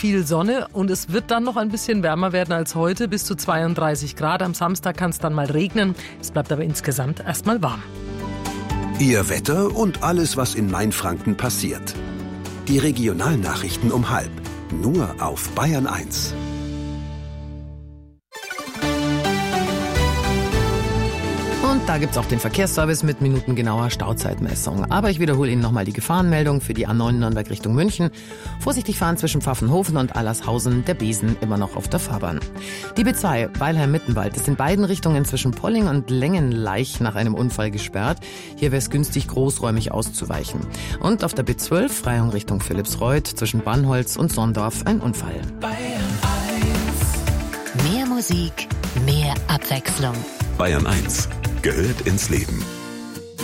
viel Sonne und es wird dann noch ein bisschen wärmer werden als heute, bis zu 32 Grad. Am Samstag kann es dann mal regnen. Es bleibt aber insgesamt erstmal warm. Ihr Wetter und alles, was in Mainfranken passiert. Die Regionalnachrichten um 12:30. Nur auf Bayern 1. Und da gibt's auch den Verkehrsservice mit minutengenauer Stauzeitmessung. Aber ich wiederhole Ihnen nochmal die Gefahrenmeldung für die A9 Nürnberg Richtung München. Vorsichtig fahren zwischen Pfaffenhofen und Allershausen, der Besen immer noch auf der Fahrbahn. Die B2 Weilheim-Mittenwald ist in beiden Richtungen zwischen Polling und Längenleich nach einem Unfall gesperrt. Hier wäre es günstig, großräumig auszuweichen. Und auf der B12 Freyung Richtung Philippsreuth zwischen Bannholz und Sondorf ein Unfall. Bayern 1. Mehr Musik, mehr Abwechslung. Bayern 1 gehört ins Leben.